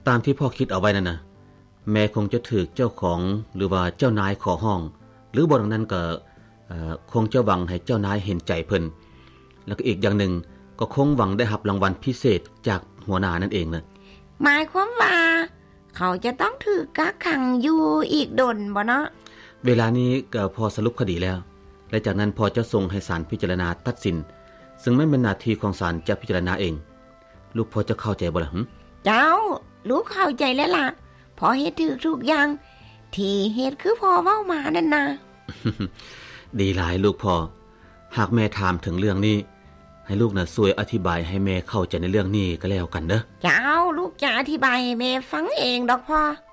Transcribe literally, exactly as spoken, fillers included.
ตามที่พ่อคิดเอาไว้นั่นนะแม่คงจะถูกเจ้าของหรือว่าเจ้านายขอห้องหรือบ่ดังนั้นก็คงจะหวังให้เจ้านายเห็นใจเพิ่นแล้วก็อีกอย่างหนึ่งก็คงหวังได้รับรางวัลพิเศษจากหัวหน้านั่นเองนะหมายความว่าเขาจะต้องถูกกักขังอยู่อีกดนบ่เนาะเวลานี้ก็พอสรุปคดีแล้วและจากนั้นพอจะส่งให้ศาลพิจารณาตัดสินซึ่งไม่เป็นหน้าที่ของศาลจะพิจารณาเองลูกพอจะเข้าใจบ่ล่ะหึเจ้าลูกเข้าใจแล้วล่ะพอเฮ็ดถูกทุกอย่างที่เฮ็ดคือพ่อเว้ามานั่นนะดีหลายลูกพ่อหากแม่ถามถึงเรื่องนี้ให้ลูกน่ะช่วยอธิบายให้แม่เข้าใจในเรื่องนี้ก็แล้วกันเด้อเจ้าลูกจะอธิบายให้แม่ฟังเองดอกพ่อ